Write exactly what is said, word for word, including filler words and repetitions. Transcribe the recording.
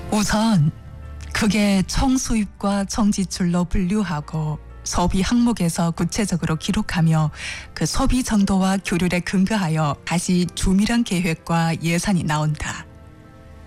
우선 그게 총수입과 총지출로 분류하고 소비 항목에서 구체적으로 기록하며 그 소비 정도와 규율에 근거하여 다시 주밀한 계획과 예산이 나온다.